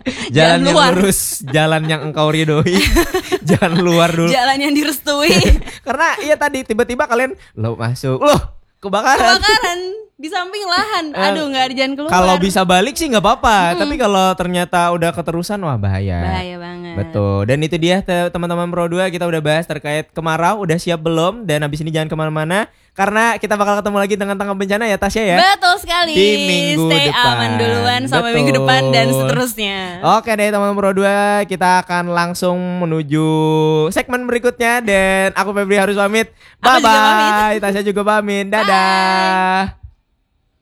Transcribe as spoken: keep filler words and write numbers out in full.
Jalan yang luar. lurus, jalan yang engkau ridhoi. Jangan luar dulu. Jalan yang direstui. Karena iya tadi tiba-tiba kalian lo masuk, loh kebakaran. Kebakaran di samping lahan. Aduh, nggak ada jalan keluar. Kalau bisa balik sih nggak apa-apa, hmm. tapi kalau ternyata udah keterusan wah bahaya. Bahaya banget. Betul. Dan itu dia teman-teman Pro dua, kita udah bahas terkait kemarau, udah siap belum? Dan abis ini jangan kemana-mana karena kita bakal ketemu lagi dengan tangkap bencana ya Tasya ya. Betul sekali. Di minggu Stay depan. aman duluan sampai Betul. minggu depan dan seterusnya. Oke deh teman-teman Pro dua, kita akan langsung menuju segmen berikutnya dan aku Febri harus pamit. Bye bye. Tasya juga pamit. Dadah. Bye.